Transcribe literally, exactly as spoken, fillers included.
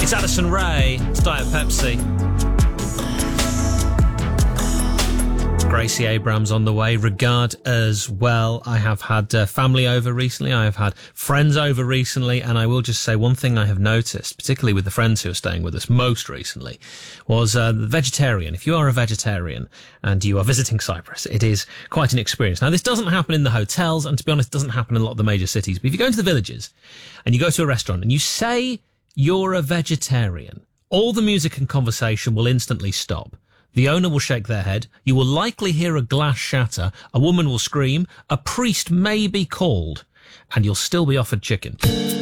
It's Addison Rae. It's Diet Pepsi. Gracie Abrams on the way. Regard as well. I have had uh, family over recently. I have had friends over recently. And I will just say one thing I have noticed, particularly with the friends who are staying with us most recently, was uh, the vegetarian. If you are a vegetarian and you are visiting Cyprus, it is quite an experience. Now, this doesn't happen in the hotels. And to be honest, it doesn't happen in a lot of the major cities. But if you go into the villages and you go to a restaurant and you say you're a vegetarian, all the music and conversation will instantly stop. The owner will shake their head. You will likely hear a glass shatter. A woman will scream. A priest may be called. And you'll still be offered chicken.